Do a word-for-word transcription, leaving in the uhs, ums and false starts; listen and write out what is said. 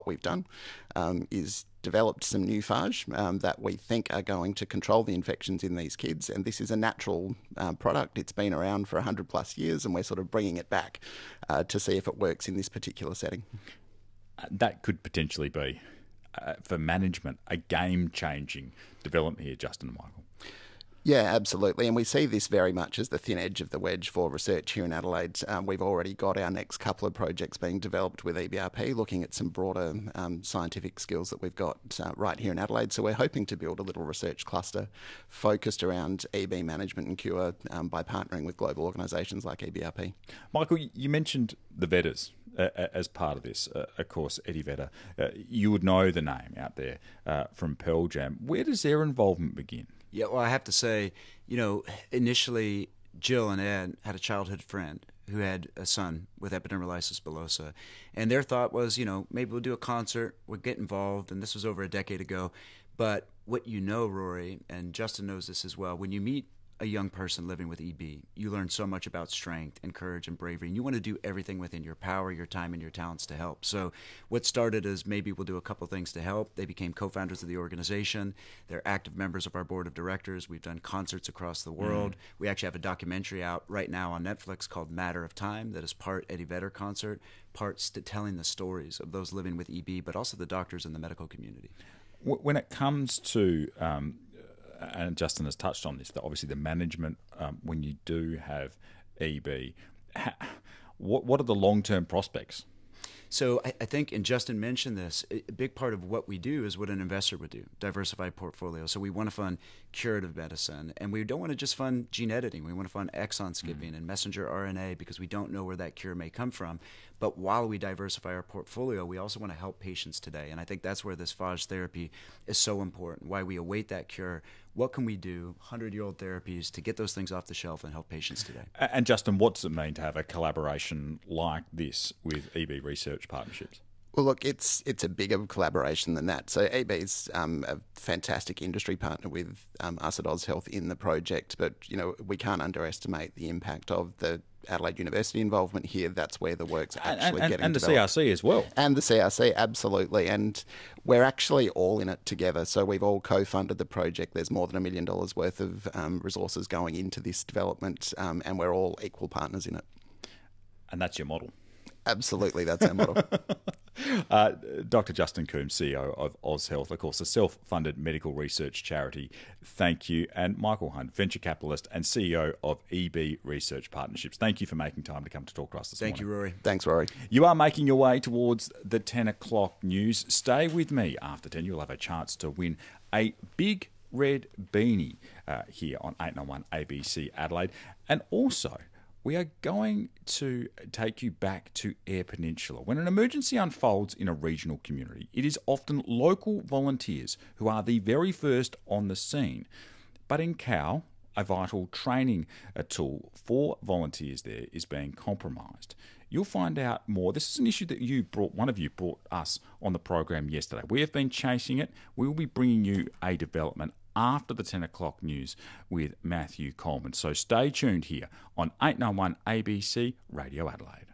we've done um, is developed some new phage um, that we think are going to control the infections in these kids. And this is a natural uh, product. It's been around for one hundred plus years, and we're sort of bringing it back uh, to see if it works in this particular setting. Uh, that could potentially be, uh, for management, a game-changing development here, Justin and Michael. Yeah, absolutely. And we see this very much as the thin edge of the wedge for research here in Adelaide. Um, we've already got our next couple of projects being developed with E B R P, looking at some broader um, scientific skills that we've got uh, right here in Adelaide. So we're hoping to build a little research cluster focused around E B management and cure um, by partnering with global organisations like E B R P. Michael, you mentioned the Vetters uh, as part of this. Uh, of course, Eddie Vedder, uh, you would know the name out there uh, from Pearl Jam. Where does their involvement begin? Yeah, well, I have to say, you know, initially Jill and Ed had a childhood friend who had a son with epidermolysis bullosa. And their thought was, you know, maybe we'll do a concert, we'll get involved. And this was over a decade ago. But what you know, Rory, and Justin knows this as well, when you meet a young person living with E B, you learn so much about strength and courage and bravery, and you want to do everything within your power, your time, and your talents to help. So what started as maybe we'll do a couple things to help, they became co-founders of the organization. They're active members of our board of directors. We've done concerts across the world. Mm. We actually have a documentary out right now on Netflix called Matter of Time that is part Eddie Vedder concert, part st- telling the stories of those living with E B, but also the doctors and the medical community. When it comes to... Um and Justin has touched on this, that obviously the management, um, when you do have E B, ha, what what are the long-term prospects? So I, I think, and Justin mentioned this, a big part of what we do is what an investor would do, diversified portfolio. So we want to fund curative medicine, and we don't want to just fund gene editing. We want to fund exon skipping mm-hmm. and messenger R N A because we don't know where that cure may come from. But while we diversify our portfolio, we also want to help patients today. And I think that's where this phage therapy is so important, why we await that cure. What can we do, hundred-year-old therapies, to get those things off the shelf and help patients today? And Justin, what does it mean to have a collaboration like this with E B Research Partnerships? Well, look, it's it's a bigger collaboration than that. So E B's um, a fantastic industry partner with um, us at AusHealth in the project, but you know we can't underestimate the impact of the Adelaide University involvement here. That's where the work's actually and, and, getting and the developed. C R C as well. And the C R C, absolutely. And we're actually all in it together. So we've all co-funded the project. There's more than a million dollars worth of um, resources going into this development, um, and we're all equal partners in it. And that's your model. Absolutely, that's our model. uh, Doctor Justin Coombs, C E O of AusHealth, of course, a self-funded medical research charity. Thank you. And Michael Hunt, venture capitalist and C E O of E B Research Partnerships. Thank you for making time to come to talk to us this Thank morning. you, Rory. Thanks, Rory. You are making your way towards the ten o'clock news. Stay with me after ten. You'll have a chance to win a big red beanie uh, here on eight ninety-one A B C Adelaide. And also, we are going to take you back to Eyre Peninsula. When an emergency unfolds in a regional community, it is often local volunteers who are the very first on the scene. But in Cow, a vital training a tool for volunteers there is being compromised. You'll find out more. This is an issue that you brought, one of you brought us on the program yesterday. We have been chasing it. We will be bringing you a development after the ten o'clock news with Matthew Coleman. So stay tuned here on eight ninety-one A B C Radio Adelaide.